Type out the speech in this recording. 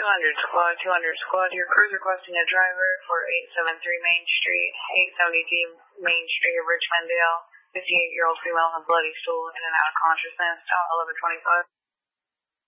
200 squad, 200 squad. Your crew's requesting a driver for 873 Main Street, 872 Main Street of Richmondale. 58-year-old female in a bloody stool in and out of consciousness, 1125.